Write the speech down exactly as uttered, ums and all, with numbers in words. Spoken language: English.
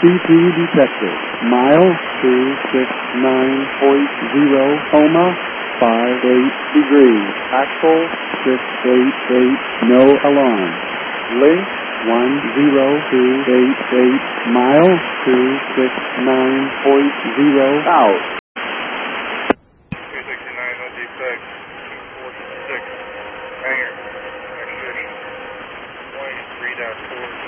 C P detected. Mile two six nine point zero, Homa, five eight degrees. Axle six eight eight, no alarm. Link one zero two eight eight, mile two six nine point zero, out. two sixty-nine, no defect, two forty-six, hangar, exit, twenty-three dash four.